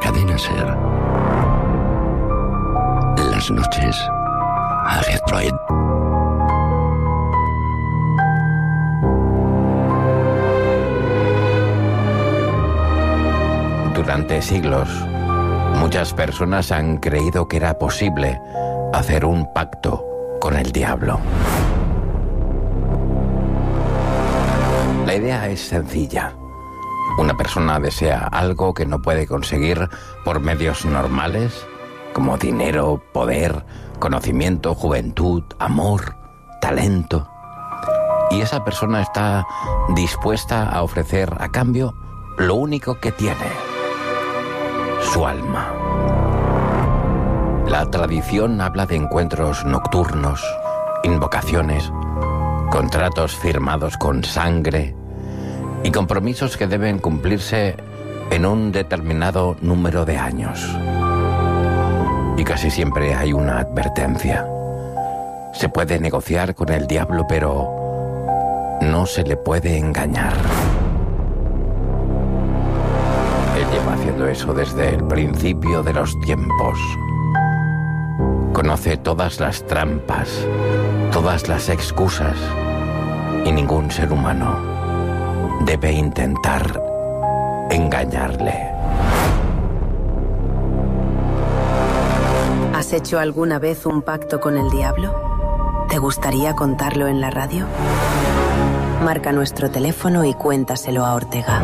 Cadena Ser. Las noches a Detroit. Durante siglos, muchas personas han creído que era posible hacer un pacto con el diablo. La idea es sencilla. Una persona desea algo que no puede conseguir por medios normales, como dinero, poder, conocimiento, juventud, amor, talento. Y esa persona está dispuesta a ofrecer a cambio lo único que tiene: su alma. La tradición habla de encuentros nocturnos, invocaciones, contratos firmados con sangre y compromisos que deben cumplirse en un determinado número de años. Y casi siempre hay una advertencia. Se puede negociar con el diablo, pero no se le puede engañar. Él lleva haciendo eso desde el principio de los tiempos. Conoce todas las trampas, todas las excusas, y ningún ser humano debe intentar engañarle. ¿Has hecho alguna vez un pacto con el diablo? ¿Te gustaría contarlo en la radio? Marca nuestro teléfono y cuéntaselo a Ortega.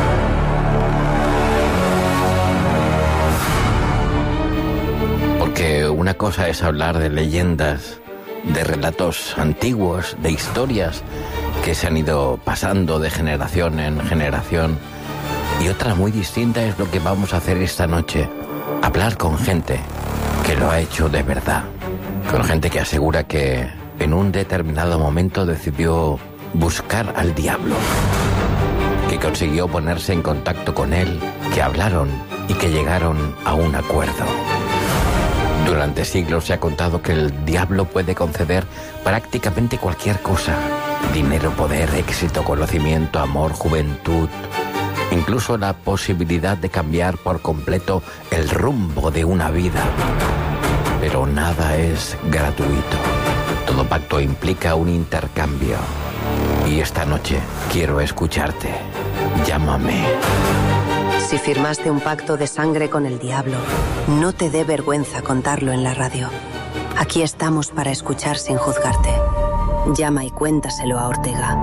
Porque una cosa es hablar de leyendas, de relatos antiguos, de historias que se han ido pasando de generación en generación, y otra muy distinta es lo que vamos a hacer esta noche: hablar con gente que lo ha hecho de verdad, con gente que asegura que en un determinado momento decidió buscar al diablo, que consiguió ponerse en contacto con él, que hablaron y que llegaron a un acuerdo. Durante siglos se ha contado que el diablo puede conceder prácticamente cualquier cosa: dinero, poder, éxito, conocimiento, amor, juventud, incluso la posibilidad de cambiar por completo el rumbo de una vida. Pero nada es gratuito. Todo pacto implica un intercambio. Y esta noche quiero escucharte. Llámame. Si firmaste un pacto de sangre con el diablo, no te dé vergüenza contarlo en la radio. Aquí estamos para escuchar sin juzgarte. Llama y cuéntaselo a Ortega.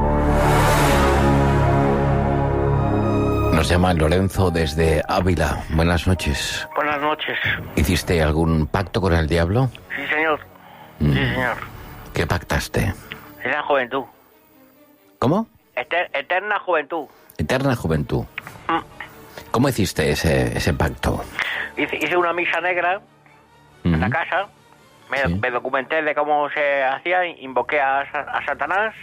Nos llama Lorenzo desde Ávila. Buenas noches. Buenas noches. ¿Hiciste algún pacto con el diablo? Sí, señor. Sí, señor. ¿Qué pactaste? Era juventud. ¿Cómo? Eterna juventud. Eterna juventud. ¿Cómo hiciste ese pacto? Hice una misa negra en la casa. Me documenté de cómo se hacía. Invoqué a Satanás.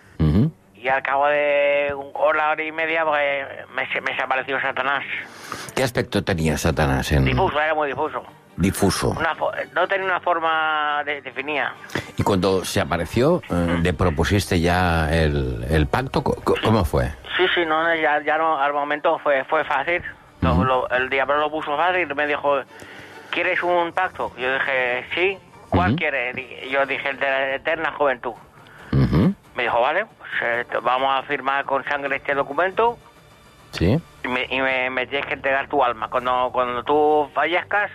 Y al cabo de hora y media me desapareció Satanás. ¿Qué aspecto tenía Satanás? Difuso, era muy difuso. Difuso. No tenía una forma definida. ¿Y cuando se apareció, le propusiste ya el pacto? ¿Cómo fue? Sí, no, ya no, al momento fue fácil. El diablo lo puso fácil, me dijo: ¿quieres un pacto? Yo dije: sí. ¿Cuál quieres? Yo dije: el de la eterna juventud. Me dijo: vale, pues vamos a firmar con sangre este documento. Sí. Y me tienes que entregar tu alma. Cuando tú fallezcas,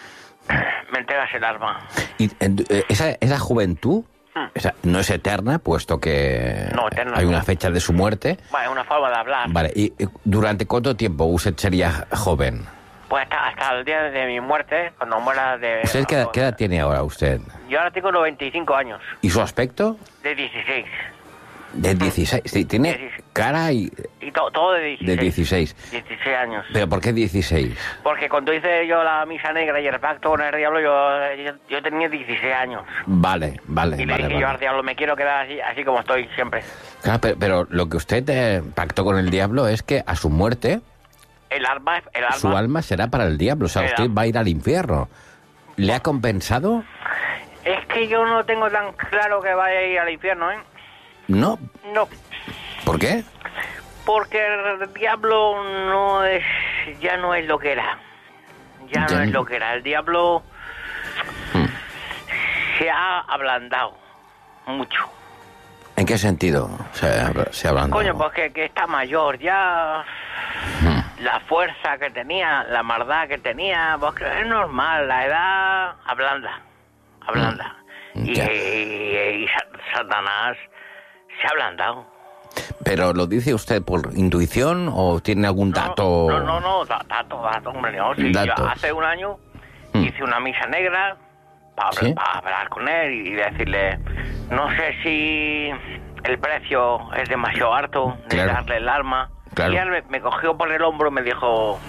me entregas el alma. ¿Y esa juventud no es eterna, puesto que hay una fecha de su muerte? Vale, es una forma de hablar. Vale, ¿y durante cuánto tiempo usted sería joven? Pues hasta el día de mi muerte, cuando muera de... ¿Usted qué edad tiene ahora usted? Yo ahora tengo 95 años. ¿Y su aspecto? De 16. De 16, sí, tiene 16. Cara y todo de 16. De 16. 16 años. ¿Pero por qué 16? Porque cuando hice yo la misa negra y el pacto con el diablo, yo tenía 16 años. Vale. Y le dije yo al diablo: me quiero quedar así como estoy siempre. Claro, pero lo que usted pactó con el diablo es que a su muerte... El alma. Su alma será para el diablo, o sea, usted va a ir al infierno. ¿Le ha compensado? Es que yo no tengo tan claro que vaya a ir al infierno, ¿eh? No. ¿Por qué? Porque el diablo ya no es lo que era. ya no es lo que era. El diablo se ha ablandado mucho. ¿En qué sentido se ha ablandado? Coño, pues que está mayor ya. La fuerza que tenía, la maldad que tenía, pues es normal, la edad ablanda. Y Satanás se ha ablandado. ¿Pero lo dice usted por intuición o tiene algún dato? No, dato, hombre, no. Sí, yo hace un año hice una misa negra para hablar con él y decirle, no sé si el precio es demasiado alto de darle el alma. Claro. Y él me cogió por el hombro y me dijo,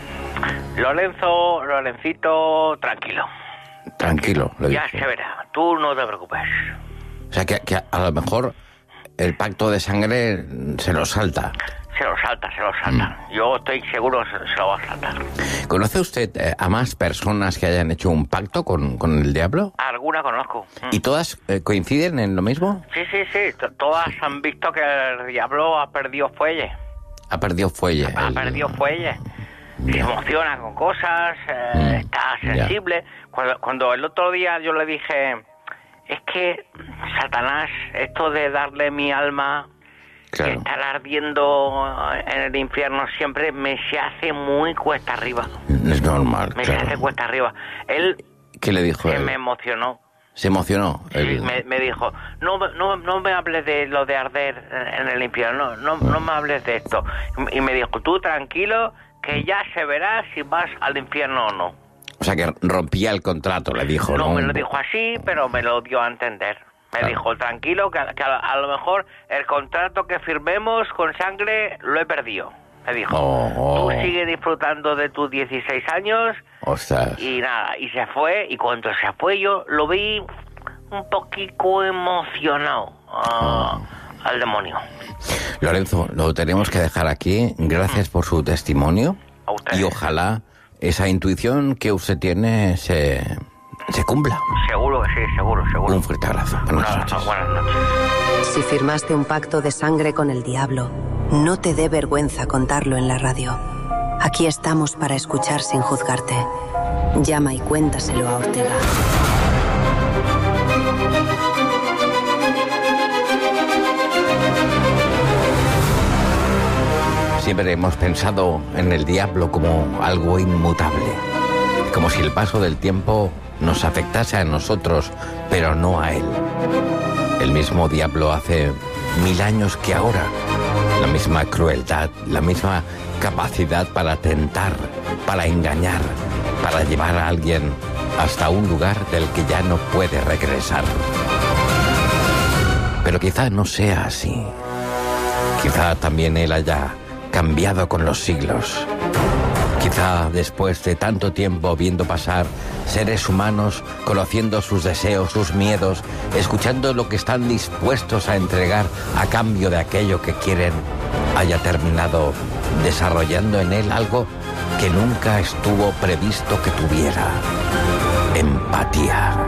Lorencito, tranquilo. Tranquilo, lo ya dijo. Se verá, tú no te preocupes. O sea, que a lo mejor el pacto de sangre se lo salta. Se lo salta. Yo estoy seguro se lo va a saltar. ¿Conoce usted a más personas que hayan hecho un pacto con el diablo? Alguna conozco. ¿Y todas coinciden en lo mismo? Sí. Todas han visto que el diablo ha perdido fuelle. Ha perdido fuelle. Se emociona con cosas, está sensible. Cuando el otro día yo le dije, es que Satanás, esto de darle mi alma, claro, estar ardiendo en el infierno siempre me se hace muy cuesta arriba. Es normal. Se hace cuesta arriba. Él, ¿qué le dijo él? Me emocionó. ¿Se emocionó? Sí, me dijo, no me hables de lo de arder en el infierno, no me hables de esto. Y me dijo, tú tranquilo, que ya se verá si vas al infierno o no. O sea, que rompía el contrato, le dijo, ¿no? No me lo dijo así, pero me lo dio a entender. Me dijo, tranquilo, que a lo mejor el contrato que firmemos con sangre lo he perdido. Me dijo, tú sigue disfrutando de tus 16 años. Ostras. Y nada, y se fue, y cuando se fue yo lo vi un poquito emocionado al demonio. Lorenzo, lo tenemos que dejar aquí. Gracias por su testimonio. A usted. Y ojalá esa intuición que usted tiene se cumpla. Seguro que sí, seguro. Un fuerte abrazo. Buenas noches. Buenas noches. Si firmaste un pacto de sangre con el diablo, no te dé vergüenza contarlo en la radio. Aquí estamos para escuchar sin juzgarte. Llama y cuéntaselo a Ortega. Siempre hemos pensado en el diablo como algo inmutable, como si el paso del tiempo nos afectase a nosotros, pero no a él. El mismo diablo hace 1000 años que ahora, la misma crueldad, la misma capacidad para tentar, para engañar, para llevar a alguien hasta un lugar del que ya no puede regresar. Pero quizá no sea así. Quizá también él haya cambiado con los siglos. Quizá después de tanto tiempo viendo pasar seres humanos, conociendo sus deseos, sus miedos, escuchando lo que están dispuestos a entregar a cambio de aquello que quieren, haya terminado desarrollando en él algo que nunca estuvo previsto que tuviera: empatía.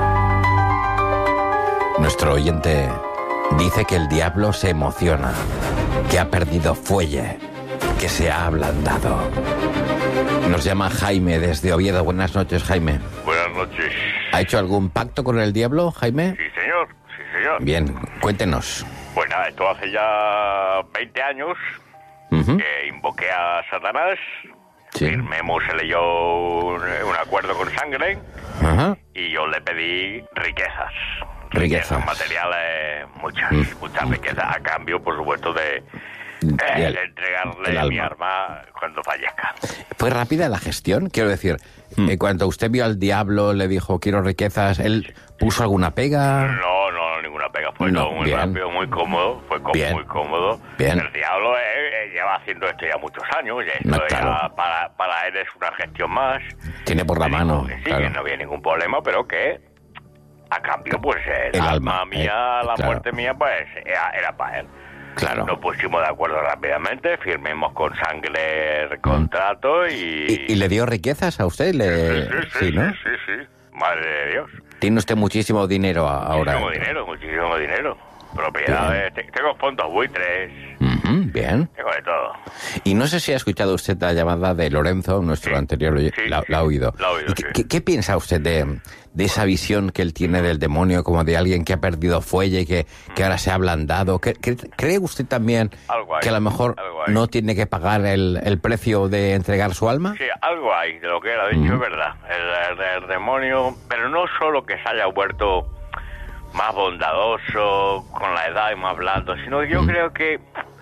Nuestro oyente dice que el diablo se emociona, que ha perdido fuelle, que se ha ablandado. Nos llama Jaime desde Oviedo. Buenas noches, Jaime. Buenas noches. ¿Ha hecho algún pacto con el diablo, Jaime? Sí, señor. Bien, cuéntenos. Pues nada, esto hace ya 20 años que invoqué a Satanás. Sí. Firmemos, se leyó un acuerdo con sangre. Ajá. Y yo le pedí riquezas. Riquezas. Materiales, muchas riquezas, a cambio, por supuesto, de entregarle mi arma cuando fallezca. ¿Fue rápida la gestión? Quiero decir, cuando usted vio al diablo, le dijo, quiero riquezas, ¿él puso alguna pega? No, ninguna pega. Fue todo muy rápido, muy cómodo. Muy cómodo. Bien. El diablo lleva haciendo esto ya muchos años. Y esto ya para él es una gestión más. Tiene por la mano. Que sí, que no había ningún problema, pero que a cambio, pues el alma mía, la muerte mía, pues era para él. Claro. Nos pusimos de acuerdo rápidamente, firmemos con sangre el contrato y le dio riquezas a usted? Sí, ¿no? Sí. Madre de Dios. Tiene usted muchísimo dinero ahora. Muchísimo dinero. Propiedades. Tengo fondos buitres. Bien. Tengo de todo. Y no sé si ha escuchado usted la llamada de Lorenzo, nuestro anterior, la ha oído. La ha oído, ¿Qué piensa usted de esa visión que él tiene del demonio como de alguien que ha perdido fuelle y que ahora se ha ablandado? ¿Cree usted también que a lo mejor no tiene que pagar el precio de entregar su alma? Sí, algo hay de lo que él ha dicho, es verdad. El demonio, pero no solo que se haya vuelto más bondadoso con la edad y más blando, sino yo creo que...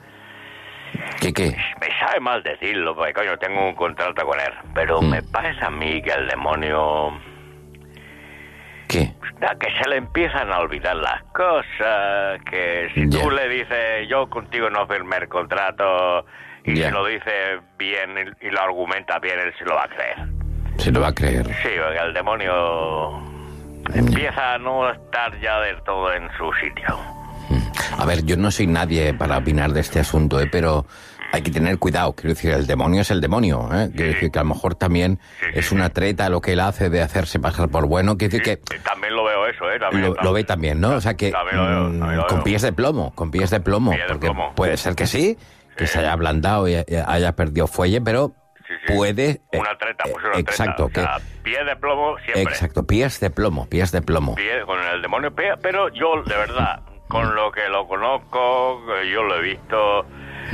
¿Qué? Me sabe mal decirlo, porque coño, tengo un contrato con él, pero me parece a mí que el demonio... ¿Qué? Que se le empiezan a olvidar las cosas, que si tú le dices, yo contigo no firmé el contrato, y se lo dice bien y lo argumenta bien, él se lo va a creer. Se lo va a creer. Sí, porque el demonio empieza a no estar ya del todo en su sitio. A ver, yo no soy nadie para opinar de este asunto, pero hay que tener cuidado. Quiero decir, el demonio es el demonio, ¿eh? Quiero decir que a lo mejor también es una treta lo que él hace de hacerse pasar por bueno. Quiero decir que... También lo veo eso, ¿eh? Lo ve también, ¿no? O sea que con pies de plomo, porque puede ser que sí, que se haya ablandado y haya perdido fuelle, pero... puede... Una treta, pues una exacto, treta. O sea, pies de plomo siempre. Exacto, pies de plomo. Con el demonio, pero yo, de verdad, con lo que lo conozco, yo lo he visto,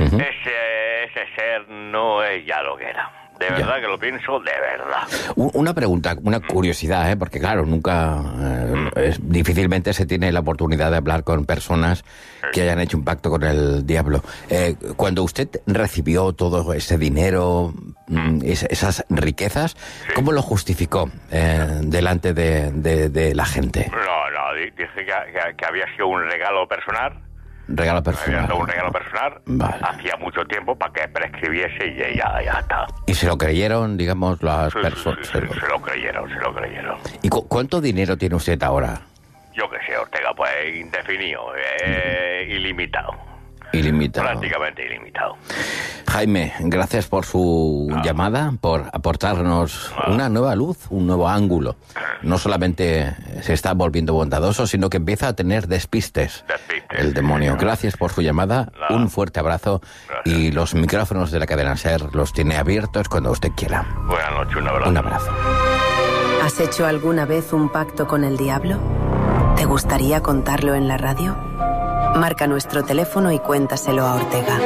ese ser no es ya lo que era. De verdad que lo pienso, de verdad. Una pregunta, una curiosidad, porque claro, nunca, difícilmente se tiene la oportunidad de hablar con personas que hayan hecho un pacto con el diablo. Cuando usted recibió todo ese dinero, esas riquezas, ¿cómo lo justificó delante de la gente? No, dije que había sido un regalo personal. Regalo personal. Había dado un regalo personal. Vale. Hacía mucho tiempo para que prescribiese y ya está. ¿Y se lo creyeron, digamos, las personas? Se lo creyeron. ¿Y cuánto dinero tiene usted ahora? Yo qué sé, Ortega, pues indefinido, ilimitado. Ilimitado. Prácticamente ilimitado. Jaime, gracias por su llamada, por aportarnos una nueva luz, un nuevo ángulo. No solamente se está volviendo bondadoso, sino que empieza a tener despistes el demonio. Gracias por su llamada, un fuerte abrazo. Gracias. Y los micrófonos de la cadena SER los tiene abiertos cuando usted quiera. Buenas noches, un abrazo. Un abrazo. ¿Has hecho alguna vez un pacto con el diablo? ¿Te gustaría contarlo en la radio? Marca nuestro teléfono y cuéntaselo a Ortega.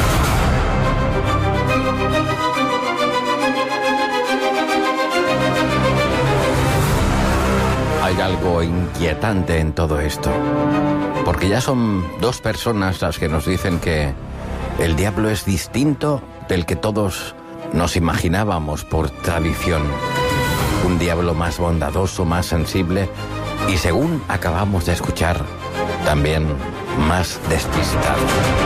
Hay algo inquietante en todo esto, porque ya son dos personas las que nos dicen que el diablo es distinto del que todos nos imaginábamos por tradición. Un diablo más bondadoso, más sensible y, según acabamos de escuchar, también más despistado.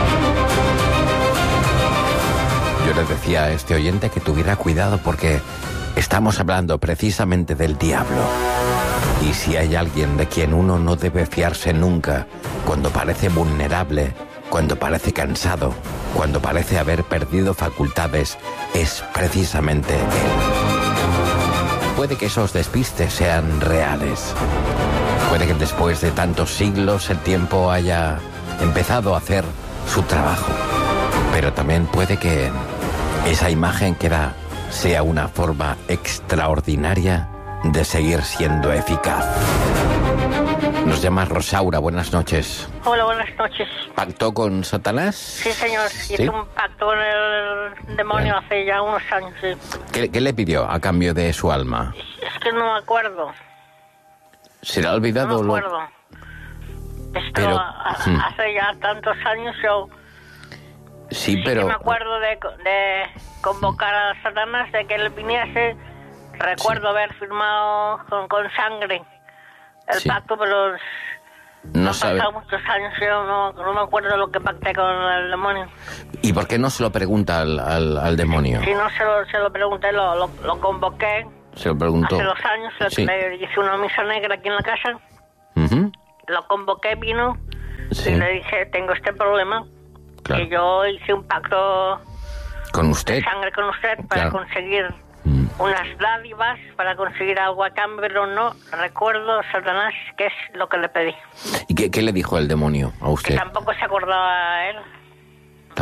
Yo le decía a este oyente que tuviera cuidado porque estamos hablando precisamente del diablo. Y si hay alguien de quien uno no debe fiarse nunca, cuando parece vulnerable, cuando parece cansado, cuando parece haber perdido facultades, es precisamente él. Puede que esos despistes sean reales. Puede que después de tantos siglos el tiempo haya empezado a hacer su trabajo. Pero también puede que esa imagen que da sea una forma extraordinaria de seguir siendo eficaz. Nos llama Rosaura, buenas noches. Hola, buenas noches. ¿Pactó con Satanás? Sí, señor. Hice un pacto con el demonio hace ya unos años, sí. ¿Qué le pidió a cambio de su alma? Es que no me acuerdo. ¿Se le ha olvidado? No me acuerdo. Esto hace ya tantos años yo... Sí, pero... Sí me acuerdo de convocar a Satanás, de que él viniese. Recuerdo haber firmado con sangre el pacto, pero... No han sabe. pasado muchos años, yo no me acuerdo lo que pacté con el demonio. ¿Y por qué no se lo pregunta al demonio? Si no se lo pregunté, lo convoqué. Se lo preguntó. Hace 2 años le hice una misa negra aquí en la casa. Lo convoqué, vino y le dije, tengo este problema. Claro. Y yo hice un pacto con usted, de sangre con usted para conseguir unas dádivas, para conseguir algo a cambio, pero no recuerdo, Satanás, qué es lo que le pedí. ¿Y qué le dijo el demonio a usted? Que tampoco se acordaba él.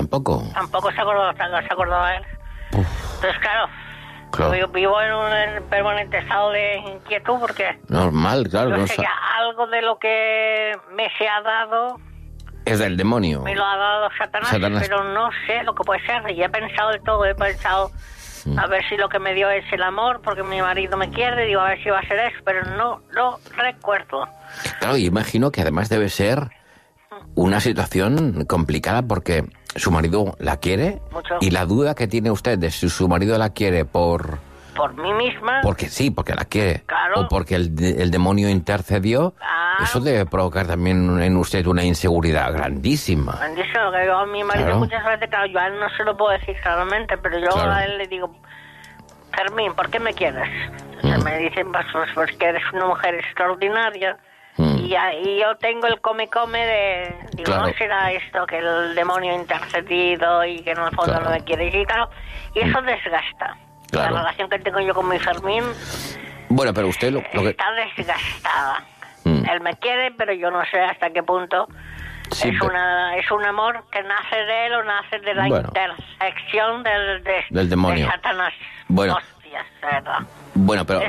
tampoco. Tampoco se acordaba él. Entonces, claro. Yo vivo en permanente estado de inquietud porque... Normal, claro. Yo sé que algo de lo que me se ha dado... Es del demonio. Me lo ha dado Satanás, pero no sé lo que puede ser. Y he pensado de todo, he pensado a ver si lo que me dio es el amor, porque mi marido me quiere, digo a ver si va a ser eso, pero no lo recuerdo. Claro, y imagino que además debe ser una situación complicada porque su marido la quiere. Mucho. Y la duda que tiene usted de si su marido la quiere por mí misma. Porque sí, porque la quiere. Claro. O porque el demonio intercedió. Eso debe provocar también en usted una inseguridad grandísima. Grandísimo, que yo a mi marido muchas veces, claro, yo a él no se lo puedo decir claramente, pero yo a él le digo, Fermín, ¿por qué me quieres? O sea, me dicen, pues que eres una mujer extraordinaria. Y yo tengo el come de... Digo, no será esto que el demonio ha intercedido y que en el fondo no me quiere y tal. Y eso desgasta. La relación que tengo yo con mi Fermín... Bueno, pero usted lo que... Está desgastada. Él me quiere, pero yo no sé hasta qué punto. Sí, es un amor que nace de él o nace de la intersección del demonio. De Satanás. Bueno. Hostias, ¿verdad? Bueno, pero es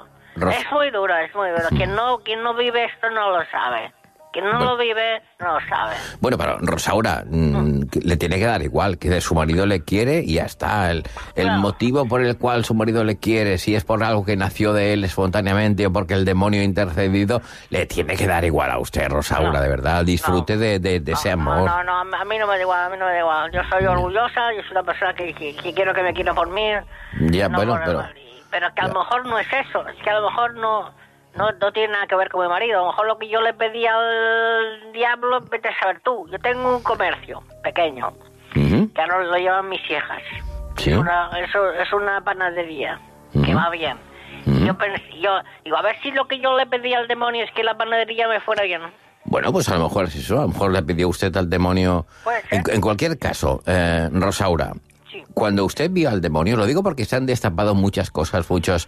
muy duro. Quien no vive esto no lo sabe. Quien no lo vive, no lo sabe. Bueno, pero Rosaura, le tiene que dar igual, que su marido le quiere y ya está. El motivo por el cual su marido le quiere, si es por algo que nació de él espontáneamente o porque el demonio ha intercedido, le tiene que dar igual a usted, Rosaura, de verdad. Disfrute de ese amor. No, a mí no me da igual, Yo soy orgullosa, yo soy una persona que quiero que me quiera por mí. Ya, bueno, pero que a lo mejor no es eso, es que a lo mejor no tiene nada que ver con mi marido. A lo mejor lo que yo le pedí al diablo, vete a saber tú. Yo tengo un comercio pequeño, que ahora lo llevan mis hijas. ¿Sí? Es una panadería, que va bien. Yo digo, a ver si lo que yo le pedí al demonio es que la panadería me fuera bien. Bueno, pues a lo mejor es eso. A lo mejor le pidió usted al demonio... En cualquier caso, Rosaura... Sí. Cuando usted vio al demonio, lo digo porque se han destapado muchas cosas, muchos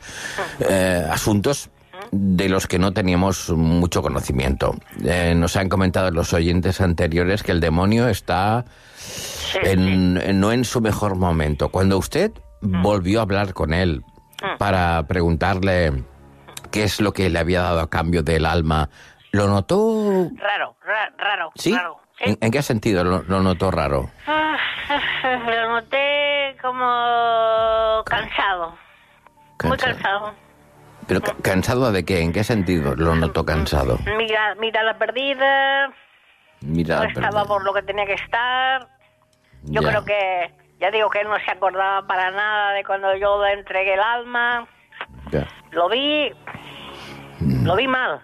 asuntos de los que no teníamos mucho conocimiento. Nos han comentado los oyentes anteriores que el demonio está no en su mejor momento. Cuando usted volvió a hablar con él para preguntarle qué es lo que le había dado a cambio del alma, ¿lo notó? Raro. ¿Sí? Raro. ¿Sí? ¿En qué sentido lo notó raro? Lo noté como cansado. Muy cansado. ¿Pero cansado de qué? ¿En qué sentido lo notó cansado? Mirada perdida. No estaba por lo que tenía que estar. Yo creo que... Ya digo que él no se acordaba para nada de cuando yo le entregué el alma. Ya. Lo vi mal.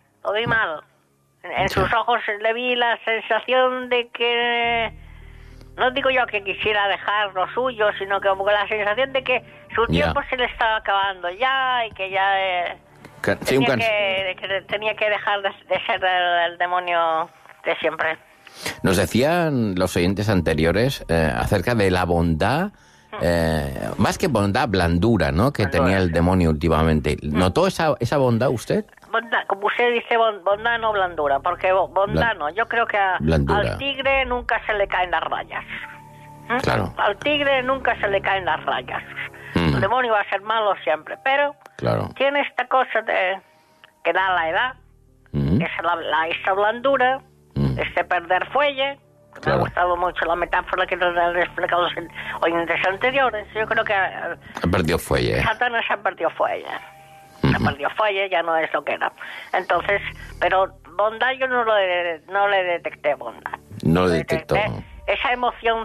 En sus ojos le vi la sensación de que... No digo yo que quisiera dejar lo suyo, sino que como la sensación de que su tiempo se le estaba acabando ya y que ya tenía que dejar de ser el demonio de siempre. Nos decían los oyentes anteriores acerca de la bondad, más que bondad, blandura, ¿no? Que tenía el demonio últimamente. ¿Notó esa bondad usted? Bondad, como usted dice, bondad no blandura, porque bondad no. Yo creo que al tigre nunca se le caen las rayas. Claro. Al tigre nunca se le caen las rayas. El demonio va a ser malo siempre, pero tiene esta cosa de que da la edad, que es esa blandura, este perder fuelle. Me ha gustado mucho la metáfora que nos han explicado los oyentes anteriores. Yo creo que ha perdido fuelle. Satanás ha perdido fuelle. Se perdió fuelle, ya no es lo que era. Entonces, pero bondad yo no le detecté bondad. No le detectó. Esa emoción,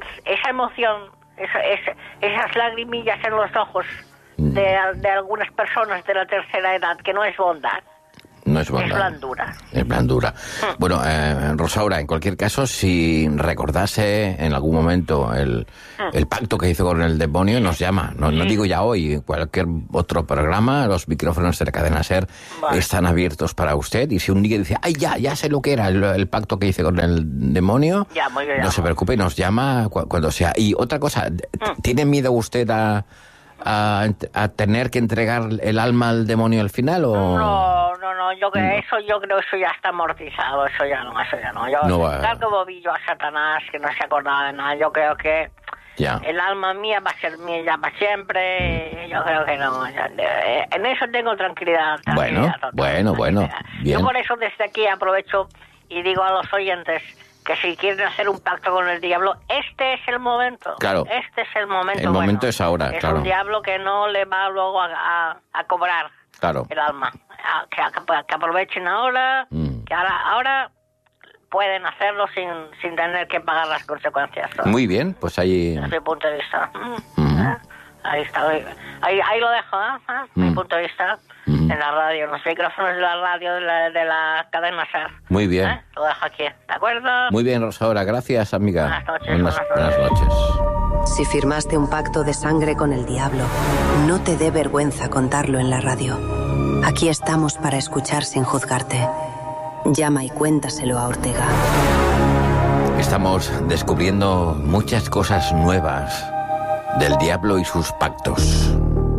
esas lagrimillas en los ojos de algunas personas de la tercera edad, que no es bondad. No es bondad. Es blandura. Es blandura. Bueno, Rosaura, en cualquier caso, si recordase en algún momento el pacto que hizo con el demonio, nos llama. No digo ya hoy, cualquier otro programa, los micrófonos de la cadena SER están abiertos para usted. Y si un día dice, ay, ya sé lo que era el pacto que hice con el demonio, no se preocupe, nos llama cuando sea. Y otra cosa, ¿tiene miedo usted a tener que entregar el alma al demonio al final o...? No, yo creo eso ya está amortizado, eso ya no. Yo tal como vi yo a Satanás, que no se acordaba de nada, yo creo que el alma mía va a ser mía ya para siempre, yo creo que no. En eso tengo tranquilidad. Bueno, bien. Yo por eso desde aquí aprovecho y digo a los oyentes que si quieren hacer un pacto con el diablo, este es el momento. Claro. Este es el momento. El momento es ahora, es claro. un diablo que no le va luego a cobrar el alma. Que aprovechen ahora, que ahora pueden hacerlo sin tener que pagar las consecuencias. Muy bien, pues ahí... Desde mi punto de vista. Ahí está. Ahí lo dejo, mi punto de vista. En la radio, en los micrófonos de la radio de la cadena SER. Muy bien. Lo dejo aquí, ¿de acuerdo? Muy bien, Rosaura, gracias, amiga. Buenas noches. Si firmaste un pacto de sangre con el diablo, no te dé vergüenza contarlo en la radio. Aquí estamos para escuchar sin juzgarte. Llama y cuéntaselo a Ortega. Estamos descubriendo muchas cosas nuevas del diablo y sus pactos.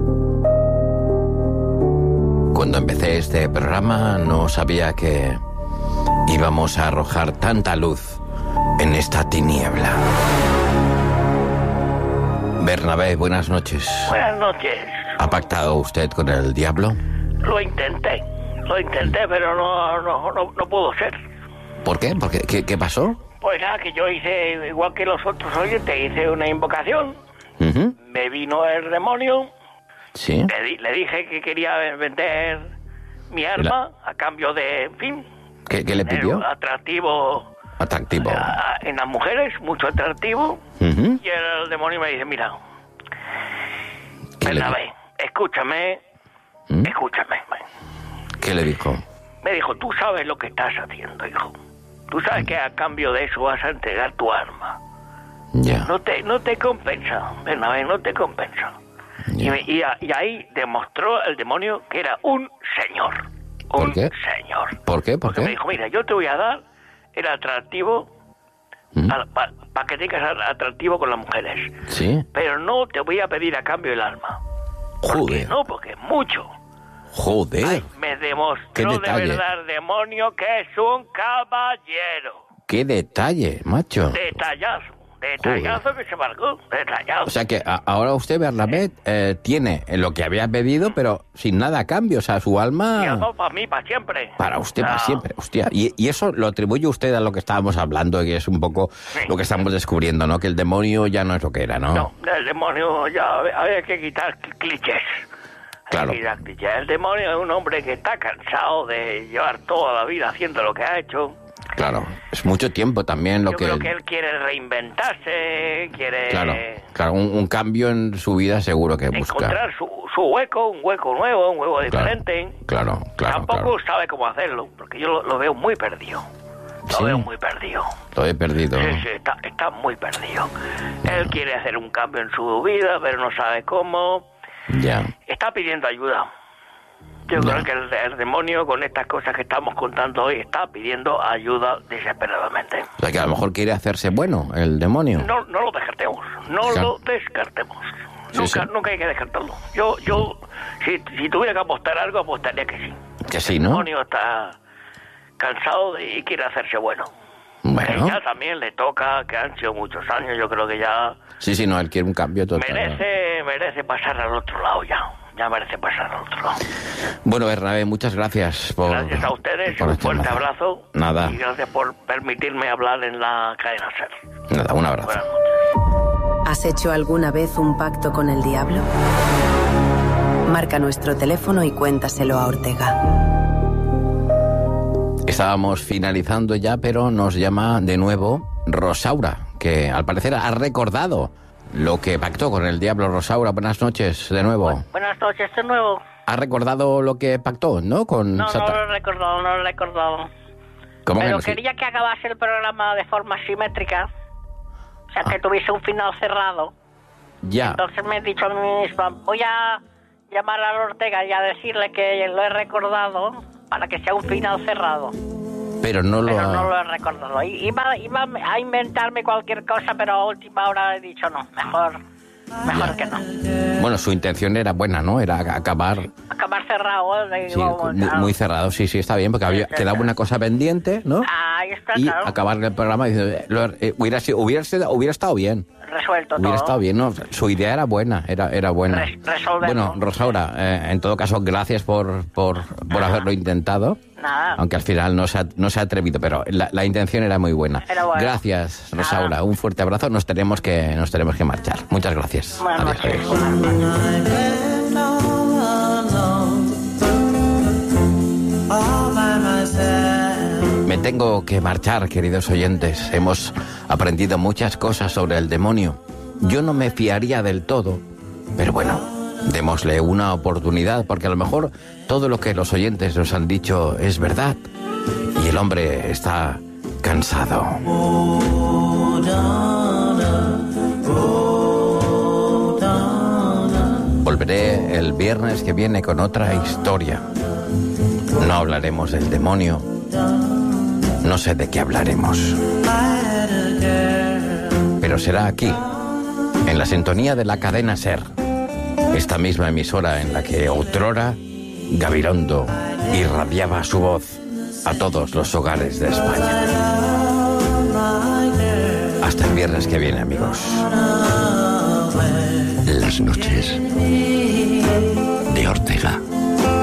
Cuando empecé este programa no sabía que íbamos a arrojar tanta luz en esta tiniebla. Bernabé, buenas noches. Buenas noches. ¿Ha pactado usted con el diablo? Lo intenté, pero no pudo ser. ¿Por qué? ¿Qué pasó? Pues nada, que yo hice, igual que los otros oyentes, hice una invocación. Me vino el demonio. Sí. Le dije que quería vender mi arma a cambio de, en fin... ¿Qué le pidió? Atractivo. En las mujeres, mucho atractivo. Y el demonio me dice, mira, Bernabé, escúchame. ¿Qué le dijo? Me dijo, tú sabes lo que estás haciendo, hijo. Tú sabes que a cambio de eso vas a entregar tu arma. Ya. No te compensa, Bernabé, no te compensa. Y ahí demostró el demonio que era un señor. ¿Por qué? Señor. ¿Por qué? Porque me dijo, mira, yo te voy a dar el atractivo para que tengas atractivo con las mujeres. Sí. Pero no te voy a pedir a cambio el alma. Joder. No, porque es mucho. Joder. Ay, me demostró de verdad el demonio que es un caballero. ¡Qué detalle, macho! Detallazo que se marcó, detallazo. O sea que ahora usted, Bernabé, tiene lo que había pedido, pero sin nada a cambio. O sea, su alma... Y eso para mí, para siempre. Para usted, para siempre. Hostia. Y eso lo atribuye usted a lo que estábamos hablando, que es un poco lo que estamos descubriendo, ¿no? Que el demonio ya no es lo que era, ¿no? No, el demonio ya había que quitar clichés. Claro. El demonio es un hombre que está cansado de llevar toda la vida haciendo lo que ha hecho. Claro, es mucho tiempo también lo que... Yo creo que él quiere reinventarse, quiere... Claro, un cambio en su vida seguro que busca. Encontrar su hueco, un hueco nuevo, un hueco diferente. Claro. Tampoco sabe cómo hacerlo, porque yo lo veo muy perdido. Lo veo muy perdido. Lo he perdido. Sí, está muy perdido. Él quiere hacer un cambio en su vida, pero no sabe cómo. Ya. Está pidiendo ayuda. Yo creo que el demonio, con estas cosas que estamos contando hoy, está pidiendo ayuda desesperadamente. O sea, que a lo mejor quiere hacerse bueno, el demonio. No lo descartemos. Lo descartemos. Nunca hay que descartarlo. Yo si tuviera que apostar algo, apostaría que sí. Que sí, ¿no? El demonio está cansado y quiere hacerse bueno. Bueno. Ya también le toca, que han sido muchos años, yo creo que ya... Sí, no, él quiere un cambio total. Merece pasar al otro lado ya. Ya merece pasar al otro lado. Bueno, Bernabé, muchas gracias por... Gracias a ustedes, un fuerte abrazo. Nada. Y gracias por permitirme hablar en la cadena SER. Nada, un abrazo. Buenas noches. ¿Has hecho alguna vez un pacto con el diablo? Marca nuestro teléfono y cuéntaselo a Ortega. Estábamos finalizando ya, pero nos llama de nuevo Rosaura, que al parecer ha recordado lo que pactó con el diablo. Rosaura, buenas noches de nuevo. Buenas noches de nuevo. ¿Ha recordado lo que pactó, no? Con No lo he recordado. ¿Cómo pero que no? quería que acabase el programa de forma simétrica. O sea, que tuviese un final cerrado. Ya. Entonces me he dicho a mí misma, voy a llamar a Ortega y a decirle que lo he recordado para que sea un final cerrado. Pero no lo he recordado. Iba a inventarme cualquier cosa, pero a última hora he dicho no, mejor mejor que no. Bueno, su intención era buena, ¿no? Era acabar cerrado. Sí, muy cerrado, sí, está bien, porque quedaba una cosa pendiente, ¿no? Ahí está, y claro. acabar el programa hubiera estado bien. Resuelto Hubiera todo. estado bien, ¿no? Su idea era buena, era buena. Resolverlo. Bueno, Rosaura, en todo caso, gracias por haberlo intentado. Nada. Aunque al final no se ha atrevido, pero la intención era muy buena. Era buena. Gracias, Rosaura. Nada. Un fuerte abrazo. Nos tenemos que marchar. Muchas gracias. Buenas noches. Me tengo que marchar, queridos oyentes. Hemos aprendido muchas cosas sobre el demonio. Yo no me fiaría del todo, pero bueno, démosle una oportunidad, porque a lo mejor todo lo que los oyentes nos han dicho es verdad y el hombre está cansado. Volveré el viernes que viene con otra historia. No hablaremos del demonio. No sé de qué hablaremos. Pero será aquí, en la sintonía de la cadena SER. Esta misma emisora en la que otrora Gabilondo irradiaba su voz a todos los hogares de España. Hasta el viernes que viene, amigos. Las noches de Ortega.